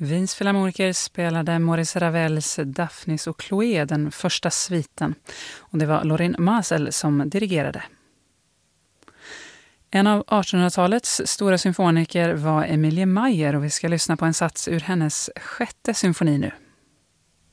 Wiens filharmoniker spelade Maurice Ravels Daphnis och Chloé, den första sviten. Och det var Lorin Maazel som dirigerade. En av 1800-talets stora symfoniker var Emilie Mayer och vi ska lyssna på en sats ur hennes sjätte symfoni nu.